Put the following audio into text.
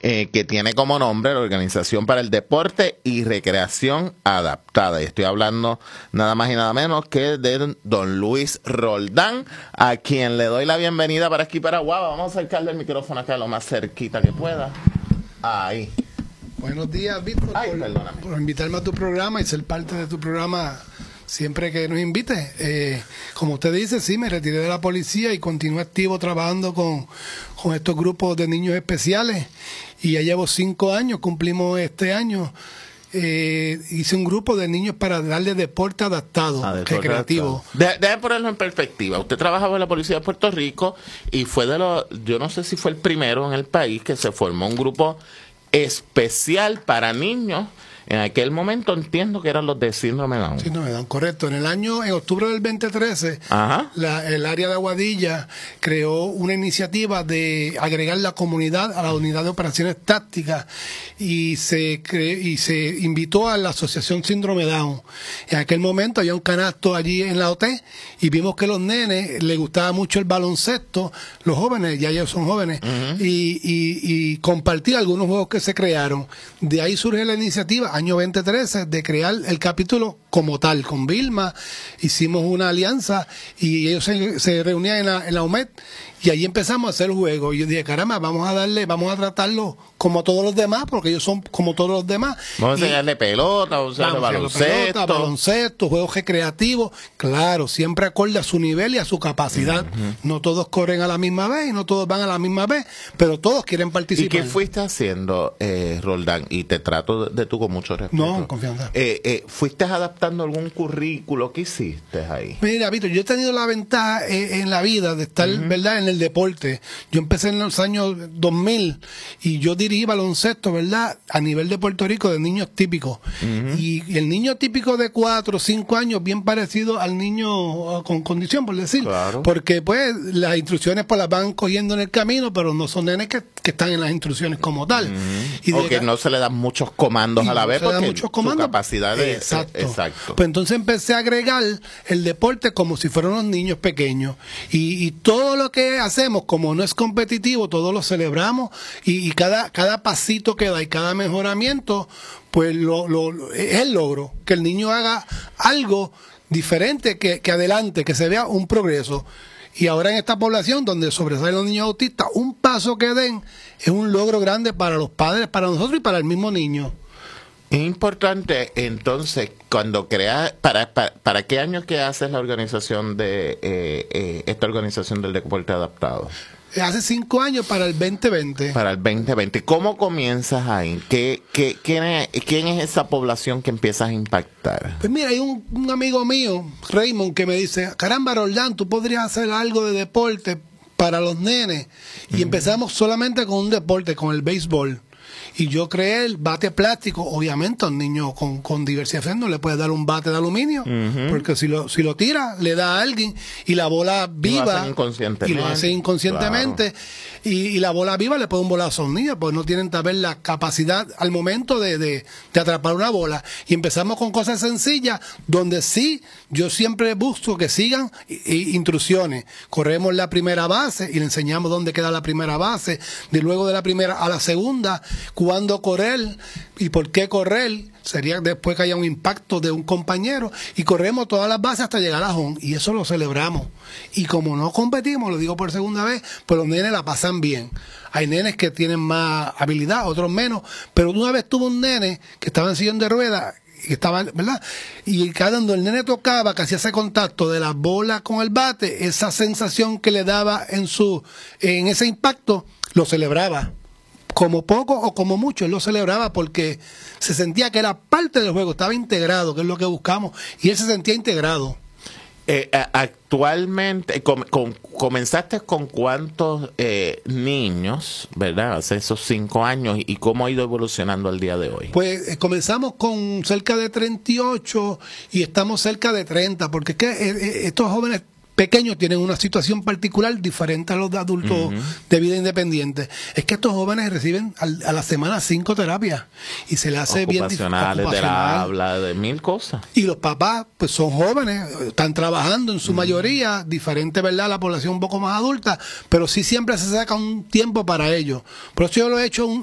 que tiene como nombre la Organización para el Deporte y Recreación Adaptada. Y estoy hablando nada más y nada menos que de don Luis Roldán, a quien le doy la bienvenida para aquí, para Guava. Vamos a acercarle el micrófono acá lo más cerquita que pueda. Ahí. Buenos días, Víctor, por invitarme a tu programa y ser parte de tu programa siempre que nos invites. Como usted dice, sí, me retiré de la policía y continué activo trabajando con estos grupos de niños especiales, y ya llevo 5 años, cumplimos este año. Hice un grupo de niños para darle deporte adaptado, recreativo. Déjame ponerlo en perspectiva. Usted trabajaba en la policía de Puerto Rico y fue yo no sé si fue el primero en el país que se formó un grupo especial para niños. En aquel momento entiendo que eran los de síndrome Down. Síndrome Down, correcto. En octubre del 2013, el área de Aguadilla creó una iniciativa de agregar la comunidad a la unidad de operaciones tácticas y se invitó a la asociación Síndrome Down. En aquel momento había un canasto allí en la OT y vimos que a los nenes les gustaba mucho el baloncesto, los jóvenes, ya ellos son jóvenes, y compartir algunos juegos que se crearon. De ahí surge la iniciativa, año 2013, de crear el capítulo como tal. Con Vilma hicimos una alianza y ellos se reunían en la UMED y ahí empezamos a hacer juegos. Y yo dije, caramba, vamos a tratarlo como todos los demás, porque ellos son como todos los demás. Vamos a enseñarle pelota, vamos a enseñarle baloncesto, juegos recreativos, claro, siempre acorde a su nivel y a su capacidad. No todos corren a la misma vez y no todos van a la misma vez, pero todos quieren participar. ¿Y qué fuiste haciendo, Roldán? Y te trato de tú con mucho respeto. No, confianza. ¿Fuiste adaptando algún currículo? ¿Qué hiciste ahí? Mira, Víctor, yo he tenido la ventaja en la vida de estar, ¿verdad?, en el deporte. Yo empecé en los años 2000 y yo dirigí baloncesto, ¿verdad?, a nivel de Puerto Rico, de niños típicos. Y el niño típico de 4 o 5 años, bien parecido al niño con condición, por decir. Claro. Porque, pues, las instrucciones pues las van cogiendo en el camino, pero no son nenes que están en las instrucciones como tal. Y o que no se le dan muchos comandos a la vez, porque muchos comandos, su capacidad de... Exacto. Pues entonces empecé a agregar el deporte como si fueran los niños pequeños. Y todo lo que hacemos, como no es competitivo, todo lo celebramos y cada pasito que da y cada mejoramiento, pues es el logro, que el niño haga algo diferente, que adelante, que se vea un progreso. Y ahora en esta población donde sobresalen los niños autistas, un paso que den es un logro grande para los padres, para nosotros y para el mismo niño. Es importante, entonces, cuando creas, ¿para qué años que haces la organización esta organización del deporte adaptado? Hace 5 años, para el 2020. Para el 2020. ¿Cómo comienzas ahí? ¿Quién es esa población que empiezas a impactar? Pues mira, hay un amigo mío, Raymond, que me dice, caramba, Roldán, tú podrías hacer algo de deporte para los nenes. Y empezamos solamente con un deporte, con el béisbol. Y yo creé el bate plástico. Obviamente a un niño con diversidad no le puedes dar un bate de aluminio, porque si lo tira, le da a alguien y la bola viva, y lo hace inconscientemente, claro. y la bola viva le puede un bolazo a un niño, pues no tienen tal vez la capacidad al momento de atrapar una bola. Y empezamos con cosas sencillas, donde sí, yo siempre busco que sigan instrucciones. Corremos la primera base y le enseñamos dónde queda la primera base, de luego de la primera a la segunda, cuándo correr y por qué correr, sería después que haya un impacto de un compañero, y corremos todas las bases hasta llegar a home, y eso lo celebramos. Y como no competimos, lo digo por segunda vez, pues los nenes la pasan bien. Hay nenes que tienen más habilidad, otros menos, pero una vez tuve un nene que estaba en sillón de ruedas, que estaba, ¿verdad? Y cuando el nene tocaba, que hacía ese contacto de la bola con el bate, esa sensación que le daba en ese impacto, lo celebraba. Como poco o como mucho, él lo celebraba porque se sentía que era parte del juego, estaba integrado, que es lo que buscamos, y él se sentía integrado. Actualmente, comenzaste con cuántos niños, ¿verdad? Hace esos 5 años, ¿y cómo ha ido evolucionando al día de hoy? Pues comenzamos con cerca de 38 y estamos cerca de 30, porque es que estos jóvenes pequeños tienen una situación particular diferente a los de adultos de vida independiente. Es que estos jóvenes reciben a la semana 5 terapias y se les hace bien difícil. Ocupacionales, de la habla, de 1000 cosas. Y los papás, pues son jóvenes, están trabajando en su mayoría, diferente, ¿verdad?, la población un poco más adulta, pero sí siempre se saca un tiempo para ellos. Por eso yo lo he hecho